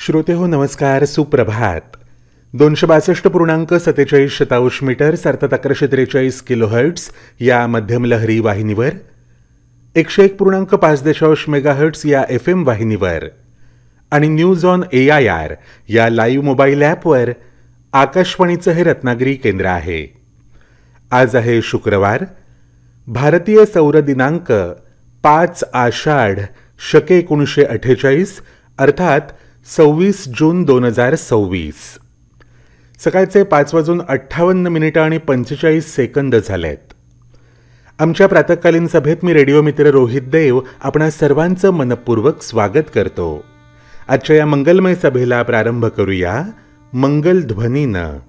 श्रोते हो नमस्कार, सुप्रभात. 262.47 मीटर्स अर्थात 1143 किलोहर्ट्स या मध्यम लहरी वाहिनीवर, 101.5 मेगाहर्ट्स या FM वाहिनीवर आणि न्यूज ऑन AIR या लाईव्ह मोबाईल ॲपवर आकाशवाणीचं हे रत्नागिरी केंद्र आहे. आज आहे शुक्रवार, भारतीय सौर दिनांक 5 आषाढ शके 1948 अर्थात 26 जून 2026. सकाळचे 5:58 झालेत. आमच्या प्रातःकालीन सभेत मी रेडिओ मित्र रोहित देव आपणा सर्वांचं मनपूर्वक स्वागत करतो. आजच्या या मंगलमय सभेला प्रारंभ करूया मंगल ध्वनीनं.